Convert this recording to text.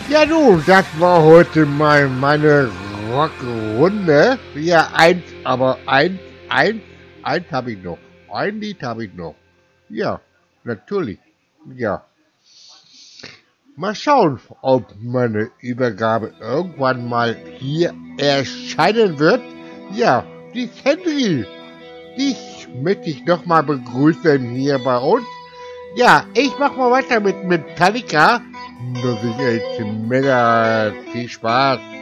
Ja, du, das war heute mal meine Rockrunde. Ja, eins habe ich noch. Ein Lied habe ich noch. Ja, natürlich. Ja. Mal schauen, ob meine Übergabe irgendwann mal hier erscheinen wird. Ja, die Henry, dich möchte ich noch mal begrüßen hier bei uns. Ja, ich mach mal weiter mit Metallica. Das ist echt mega viel Spaß.